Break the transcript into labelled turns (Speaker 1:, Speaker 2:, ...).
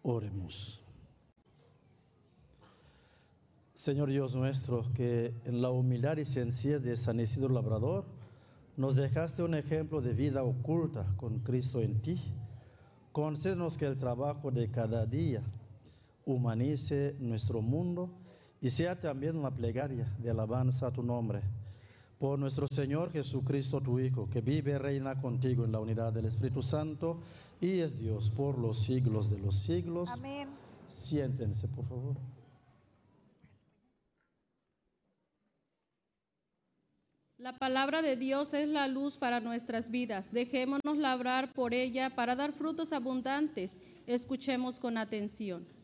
Speaker 1: Oremos. Señor Dios nuestro, que en la humildad y sencillez de San Isidro Labrador nos dejaste un ejemplo de vida oculta con Cristo en ti, concédenos que el trabajo de cada día humanice nuestro mundo y sea también una plegaria de alabanza a tu nombre. Por nuestro Señor Jesucristo, tu Hijo, que vive y reina contigo en la unidad del Espíritu Santo y es Dios por los siglos de los siglos.
Speaker 2: Amén.
Speaker 1: Siéntense, por favor.
Speaker 3: La palabra de Dios es la luz para nuestras vidas. Dejémonos labrar por ella para dar frutos abundantes. Escuchemos con atención.